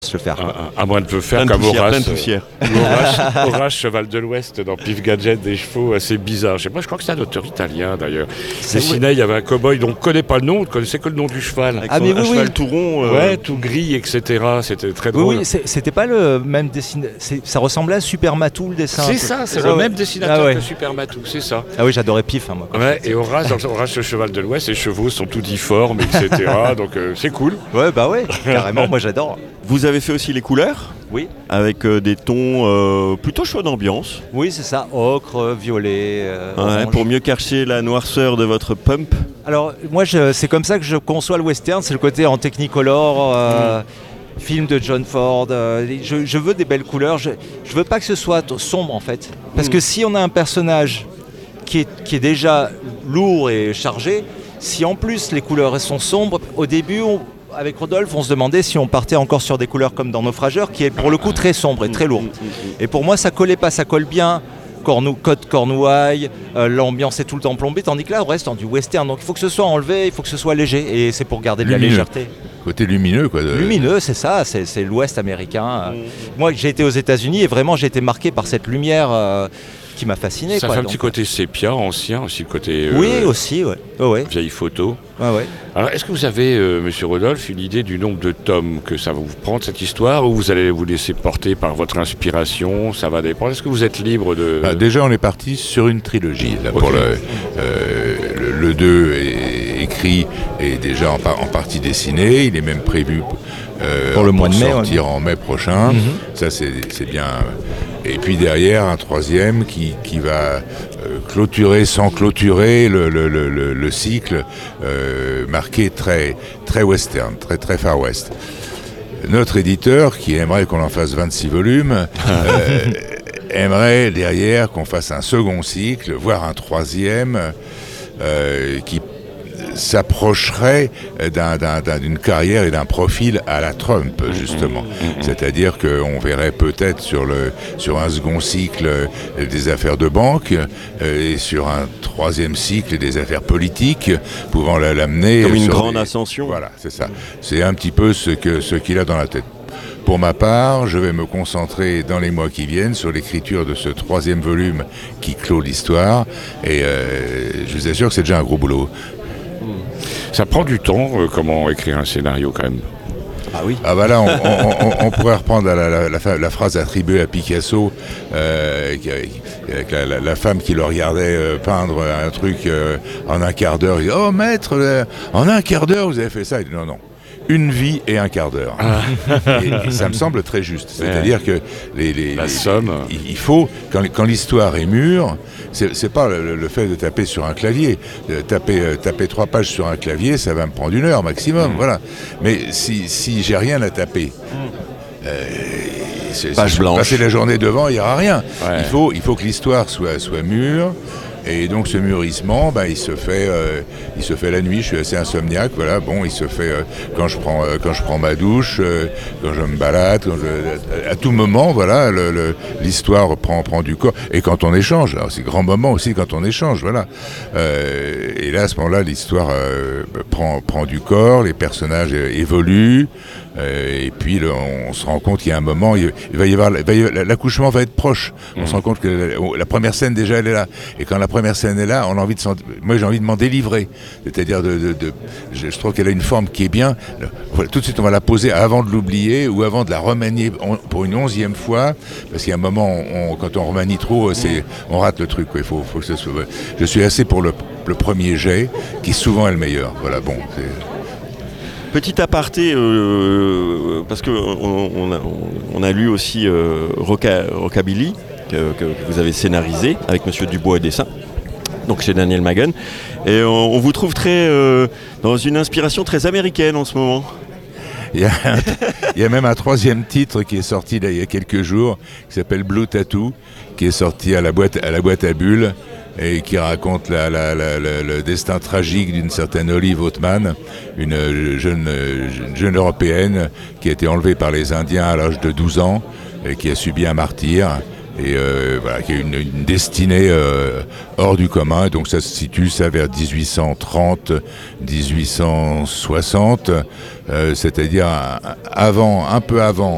le faire. À moins de peu faire comme Horace, cheval de l'Ouest dans Pif Gadget, des chevaux assez bizarres. Je crois que c'est un auteur italien d'ailleurs. Dessiné, il y avait un cow-boy dont on ne connaît pas le nom, on ne connaissait que le nom du cheval. Mais oui, cheval tout rond. Ouais, tout gris, etc. C'était très drôle. Oui, c'était pas le même dessinateur. Ça ressemblait à Super Matou, le dessin. C'est ça, c'est le même dessinateur que Super Matou, c'est ça. Ah oui, j'adorais Pif, moi. Ouais, et Horace, le cheval de l'Ouest, ses chevaux sont tout difformes, etc. Donc c'est cool. Ouais, carrément, moi j'adore. Vous avez fait aussi les couleurs ? Oui. Avec des tons plutôt chauds d'ambiance. Oui, c'est ça, ocre, violet, orange. Pour mieux cacher la noirceur de votre pump. Alors, moi, c'est comme ça que je conçois le western, c'est le côté en Technicolor, film de John Ford. Je veux des belles couleurs, je veux pas que ce soit sombre, en fait. Parce que si on a un personnage qui est déjà lourd et chargé, si en plus les couleurs sont sombres, au début, avec Rodolphe, on se demandait si on partait encore sur des couleurs comme dans Naufrageur, qui est pour le coup très sombre et très lourd. Et pour moi, ça collait pas, ça colle bien. Côte Cornouailles, l'ambiance est tout le temps plombée, tandis que là, on reste dans du western. Donc il faut que ce soit enlevé, il faut que ce soit léger, et c'est pour garder de la légèreté. Côté lumineux, quoi. Lumineux, c'est ça, c'est l'Ouest américain. Moi, j'ai été aux États-Unis et vraiment, j'ai été marqué par cette lumière qui m'a fasciné. Ça fait un petit côté sépia, ancien aussi, côté aussi, ouais. vieille photo. Ouais. Alors, est-ce que vous avez, Monsieur Rodolphe, une idée du nombre de tomes que ça va vous prendre, cette histoire, ou vous allez vous laisser porter par votre inspiration? Ça va dépendre. Est-ce que vous êtes libre de... Déjà, on est parti sur une trilogie. Là, pour le 2 est écrit et déjà en partie dessiné. Il est même prévu pour le mois de mai, sortir en mai prochain. Ça, c'est bien. Et puis derrière, un troisième qui va clôturer sans clôturer le cycle marqué très, très western, très, très far west. Notre éditeur, qui aimerait qu'on en fasse 26 volumes, aimerait derrière qu'on fasse un second cycle, voire un troisième, qui s'approcherait d'une carrière et d'un profil à la Trump, justement. C'est-à-dire qu'on verrait peut-être sur un second cycle des affaires de banque et sur un troisième cycle des affaires politiques, pouvant l'amener... Comme une grande ascension. Voilà, c'est ça. C'est un petit peu ce qu'il a dans la tête. Pour ma part, je vais me concentrer dans les mois qui viennent sur l'écriture de ce troisième volume qui clôt l'histoire, et je vous assure que c'est déjà un gros boulot. Ça prend du temps, comment écrire un scénario quand même. Ah oui. Là, on pourrait reprendre la phrase attribuée à Picasso, avec la femme qui le regardait peindre un truc en un quart d'heure. Il dit « Oh maître, en un quart d'heure vous avez fait ça ?» Il dit « Non. Une vie et un quart d'heure. » Et ça me semble très juste. C'est-à-dire que la somme. Il faut, quand l'histoire est mûre, c'est pas le fait de taper sur un clavier. Taper 3 pages sur un clavier, ça va me prendre 1 heure maximum. Voilà. Mais si j'ai rien à taper, page blanche. Passer la journée devant, il n'y aura rien. Ouais. Il faut que l'histoire soit mûre. Et donc ce mûrissement, il se fait la nuit. Je suis assez insomniaque, voilà. Bon, il se fait quand je prends ma douche, quand je me balade, à tout moment, voilà. L'histoire prend du corps. Et quand on échange, alors c'est grand moment aussi quand on échange, voilà. Et là, à ce moment-là, l'histoire prend du corps, les personnages évoluent. Et puis on se rend compte qu'il y a un moment, l'accouchement va être proche. On se rend compte que la première scène déjà elle est là. Et quand la première scène est là, moi j'ai envie de m'en délivrer. C'est-à-dire je trouve qu'elle a une forme qui est bien. Voilà, tout de suite on va la poser avant de l'oublier ou avant de la remanier pour une 11e fois. Parce qu'il y a un moment, quand on remanie trop, on rate le truc. Il faut que ça soit. Je suis assez pour le premier jet, qui souvent est le meilleur. Voilà, bon. Petit aparté, parce qu'on a lu aussi Rockabilly, que vous avez scénarisé avec Monsieur Dubois et Dessin, donc chez Daniel Magan. Et on vous trouve dans une inspiration très américaine en ce moment. Il y a même un 3e titre qui est sorti il y a quelques jours, qui s'appelle Blue Tattoo, qui est sorti à la boîte à bulles, et qui raconte le destin tragique d'une certaine Olive Oatman, une jeune européenne qui a été enlevée par les Indiens à l'âge de 12 ans et qui a subi un martyre. Et qui a une destinée hors du commun. Donc ça se situe vers 1830, 1860, c'est-à-dire un peu avant